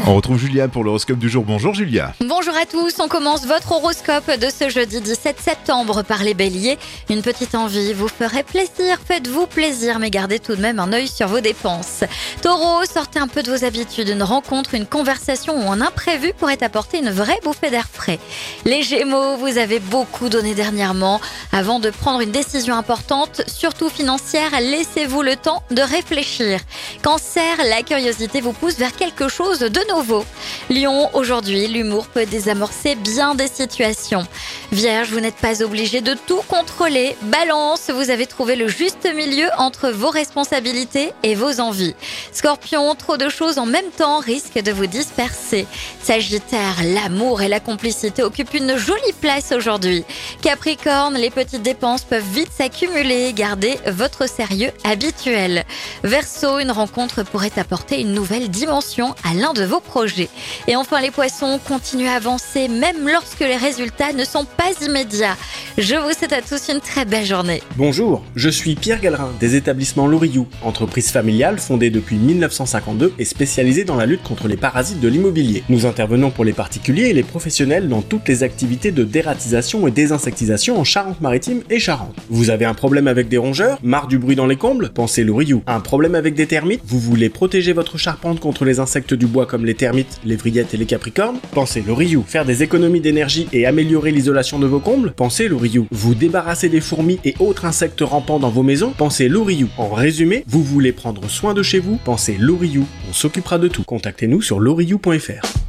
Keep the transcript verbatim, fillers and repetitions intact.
On retrouve Julia pour l'horoscope du jour. Bonjour Julia. Bonjour à tous, on commence votre horoscope de ce jeudi dix-sept septembre par les béliers. Une petite envie vous ferait plaisir, faites-vous plaisir, mais gardez tout de même un œil sur vos dépenses. Taureau, sortez un peu de vos habitudes, une rencontre, une conversation ou un imprévu pourrait apporter une vraie bouffée d'air frais. Les Gémeaux, vous avez beaucoup donné dernièrement. Avant de prendre une décision importante, surtout financière, laissez-vous le temps de réfléchir. Cancer, la curiosité vous pousse vers quelque chose de nouveau. Lion, aujourd'hui, l'humour peut désamorcer bien des situations. Vierge, vous n'êtes pas obligé de tout contrôler. Balance, vous avez trouvé le juste milieu entre vos responsabilités et vos envies. Scorpion, trop de choses en même temps risquent de vous disperser. Sagittaire, l'amour et la complicité occupent une jolie place aujourd'hui. Capricorne, les petites dépenses peuvent vite s'accumuler. Gardez votre sérieux habituel. Verseau, une rencontre pourrait apporter une nouvelle dimension à l'un de vos projets. Et enfin les poissons, continuez à avancer même lorsque les résultats ne sont pas immédiats. Je vous souhaite à tous une très belle journée. Bonjour, je suis Pierre Gallerin des établissements Loriou, entreprise familiale fondée depuis mille neuf cent cinquante-deux et spécialisée dans la lutte contre les parasites de l'immobilier. Nous intervenons pour les particuliers et les professionnels dans toutes les activités de dératisation et désinsectisation en Charente-Maritime et Charente. Vous avez un problème avec des rongeurs? Marre du bruit dans les combles? Pensez Loriou. Un problème avec des termites? Vous voulez protéger votre charpente contre les insectes du bois comme les termites, les vrillettes et les capricornes? Pensez Loriou. Faire des économies d'énergie et améliorer l'isolation de vos combles? Pensez Loriou. Vous débarrasser des fourmis et autres insectes rampants dans vos maisons? Pensez Loriou. En résumé, vous voulez prendre soin de chez vous? Pensez Loriou. On s'occupera de tout. Contactez-nous sur loriou point f r.